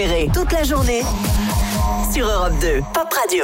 Toute la journée sur Europe 2 Pop Radio.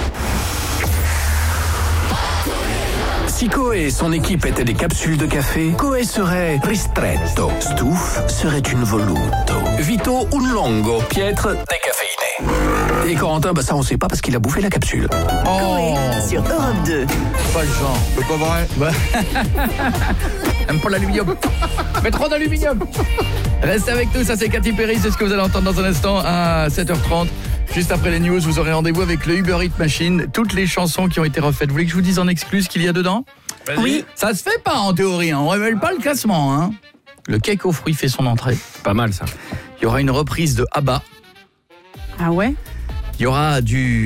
Si Coé et son équipe étaient des capsules de café, Coé serait ristretto, Stouff serait une voluto, Vito un longo, Pietre décaféiné. Et Corentin, ça on sait pas parce qu'il a bouffé la capsule. Coé sur Europe 2. Pas le genre. C'est pas vrai. Même pas l'aluminium. Mais trop d'aluminium. Restez avec nous, ça c'est Katy Perry, c'est ce que vous allez entendre dans un instant à 7h30. Juste après les news, vous aurez rendez-vous avec le Uber Eats Machine. Toutes les chansons qui ont été refaites. Vous voulez que je vous dise en exclu ce qu'il y a dedans ? Oui. Ça se fait pas en théorie, hein. On révèle pas le classement. Hein. Le cake aux fruits fait son entrée. Pas mal ça. Il y aura une reprise de ABBA. Ah ouais ? Il y aura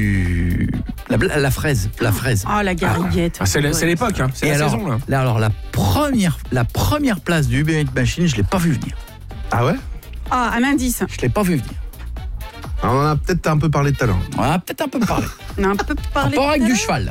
la fraise. Oh, la gariguette. C'est l'époque, hein. C'est Et la alors, saison là. alors la première place du Uber Eats Machine, je l'ai pas vu venir. Ah ouais? Ah, un indice. Je l'ai pas vu venir. On en a peut-être un peu parlé tout à l'heure. On a peut-être un peu parlé. On a un peu parlé. Rapport avec du cheval.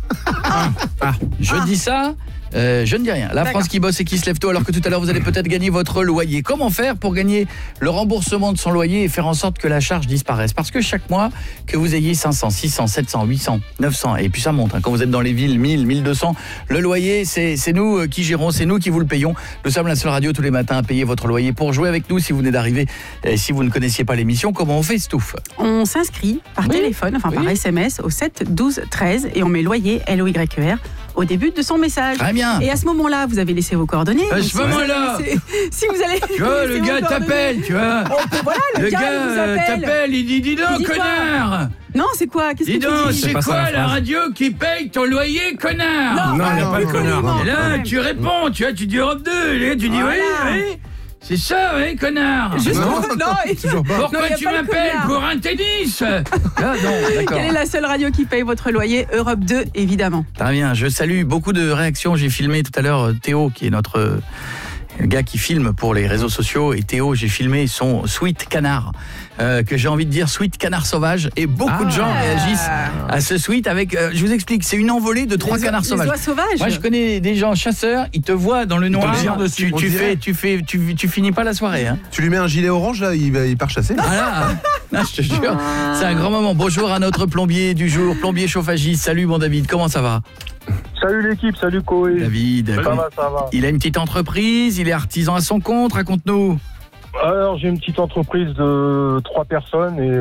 Je dis ça, je ne dis rien. La France qui bosse et qui se lève tôt, alors que tout à l'heure vous allez peut-être gagner votre loyer. Comment faire pour gagner le remboursement de son loyer et faire en sorte que la charge disparaisse? Parce que chaque mois, que vous ayez 500, 600, 700, 800, 900, et puis ça monte, hein. Quand vous êtes dans les villes, 1000, 1200, le loyer, c'est nous qui gérons, c'est nous qui vous le payons. Nous sommes la seule radio tous les matins à payer votre loyer. Pour jouer avec nous, si vous venez d'arriver, et si vous ne connaissiez pas l'émission, comment on fait, Stouff? On s'inscrit par téléphone, par SMS au 7 12 13 et on met loyer, LOYER, au début de son message. Très bien. Et à ce moment-là, vous avez laissé vos coordonnées. À ce moment-là, si vous allez... tu vois, le gars t'appelle, tu vois. Voilà, le gars vous appelle. T'appelle, il dit, dis donc, Il dit quoi? connard. Non, c'est quoi? Qu'est-ce Dis que donc, tu dis? c'est pas ça, quoi la la phrase. radio qui paye ton loyer, connard? Non, il n'y a pas le connard. Et là, tu réponds, tu vois, tu dis Europe 2, et là, tu dis Voilà. oui. C'est ça, oui, connard. Toujours pas. Pourquoi y a tu pas le m'appelles connard. pour un tennis? Ah non, d'accord. Quelle est la seule radio qui paye votre loyer? Europe 2, évidemment. Très bien, je salue beaucoup de réactions. J'ai filmé tout à l'heure Théo, qui est notre gars qui filme pour les réseaux sociaux. Et Théo, j'ai filmé son Sweet Canard, que j'ai envie de dire Sweet Canard Sauvage. Et beaucoup de gens réagissent à ce Sweet avec... je vous explique, c'est une envolée de 3 canards sauvages. Les oies sauvages. Moi, je connais des gens chasseurs, ils te voient dans le noir, tirent dessus. tu finis pas la soirée. Hein. Tu lui mets un gilet orange, là, il part chasser. Voilà. Non, je te jure, c'est un grand moment. Bonjour à notre plombier du jour, plombier chauffagiste. Salut mon David, comment ça va? Salut l'équipe, salut Coé. David, Ça va. il a une petite entreprise, il est artisan à son compte, raconte-nous. Alors j'ai une petite entreprise de 3 personnes et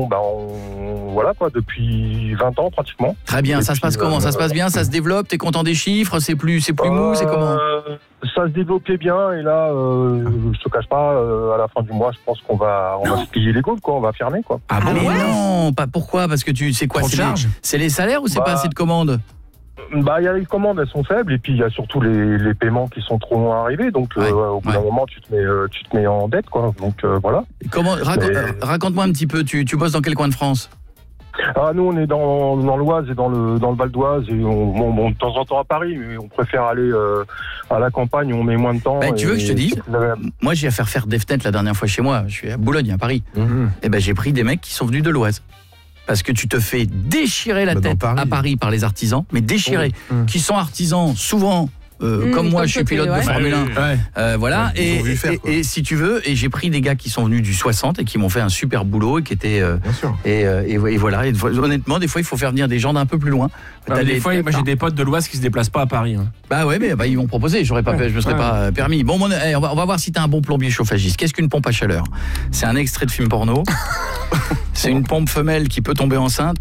voilà quoi, depuis 20 ans pratiquement. Très bien, Et ça se passe puis, comment? Ça se passe bien, ça se développe, t'es content des chiffres, c'est plus mou, c'est comment? Ça se développait bien et là, je te cache pas, à la fin du mois, je pense qu'on va se plier les gouttes, quoi, on va fermer quoi. Ah bon? Mais non, pas pourquoi? Parce que c'est quoi? Trop de charges. C'est les salaires ou c'est pas assez de commandes? Bah il y a les commandes, elles sont faibles et puis il y a surtout les paiements qui sont trop loin arrivés, donc au bout d'un moment tu te mets en dette quoi, donc voilà. Comment raconte-moi un petit peu, tu bosses dans quel coin de France? Ah, nous on est dans l'Oise et dans le Val d'Oise et on de temps en temps à Paris, mais on préfère aller à la campagne où on met moins de temps. Tu veux que je te dise? Moi j'ai faire des fenêtres la dernière fois chez moi, je suis à Boulogne, à Paris. Et j'ai pris des mecs qui sont venus de l'Oise. Parce que tu te fais déchirer la tête à Paris par les artisans, mais déchirer, qui sont artisans souvent... comme moi, je suis pilote de Formule 1. Voilà. Et si tu veux, et j'ai pris des gars qui sont venus du 60 et qui m'ont fait un super boulot et qui étaient. Et voilà. Et honnêtement, des fois, il faut faire venir des gens d'un peu plus loin. Des fois, moi j'ai des potes de l'Oise qui se déplacent pas à Paris. Hein. Bah ouais, mais ils m'ont proposé. Je me serais pas permis. Bon, on va voir si t'as un bon plombier chauffagiste. Qu'est-ce qu'une pompe à chaleur? C'est un extrait de film porno. C'est une pompe femelle qui peut tomber enceinte.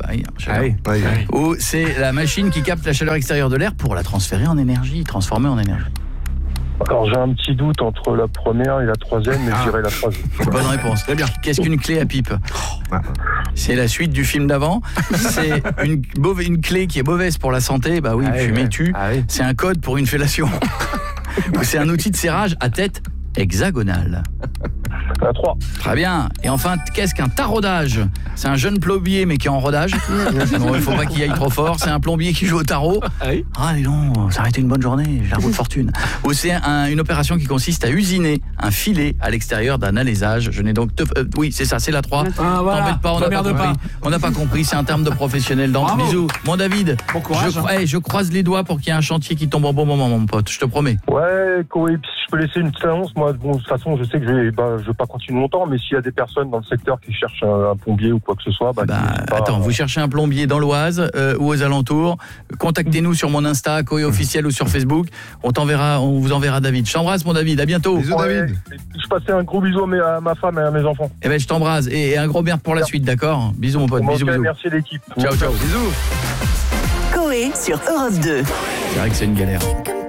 Ou c'est la machine qui capte la chaleur extérieure de l'air pour la transformer en énergie. Alors j'ai un petit doute entre la première et la troisième, mais je dirais la troisième. Bonne réponse. Très bien. Qu'est-ce qu'une clé à pipe? C'est la suite du film d'avant. C'est une clé qui est mauvaise pour la santé. Bah oui, fumez-tu. C'est un code pour une fellation. C'est un outil de serrage à tête hexagonale. La 3. Très bien. Et enfin, qu'est-ce qu'un taraudage? C'est un jeune plombier mais qui est en rodage. Bon, il faut pas qu'il aille trop fort. C'est un plombier qui joue au tarot. Dis donc, ça aurait été une bonne journée, j'ai un coup de fortune. Ou c'est une opération qui consiste à usiner un filet à l'extérieur d'un alésage. Je n'ai donc... oui, c'est ça, c'est la 3. T'embête pas, on n'a pas compris. C'est un terme de professionnel. Donc, bisous. Mon David, bon courage, je croise les doigts pour qu'il y ait un chantier qui tombe au bon moment, mon pote. Je te promets. Ouais, Coé, je peux laisser une petite annonce. Moi, bon, de toute façon, je sais que je vais pas continuer longtemps, mais s'il y a des personnes dans le secteur qui cherchent un plombier ou quoi que ce soit, attends, vous cherchez un plombier dans l'Oise ou aux alentours, contactez-nous sur mon Insta, Coé officiel ou sur Facebook. On vous enverra David. Je t'embrasse, mon David. À bientôt. Bisous, David. Je passais un gros bisou à ma femme et à mes enfants. Eh ben, je t'embrasse et un gros merde pour la suite, d'accord? Bisous, mon pote. Bisous. Merci l'équipe. Ciao. Bisous. Coé sur Europe 2. C'est vrai que c'est une galère.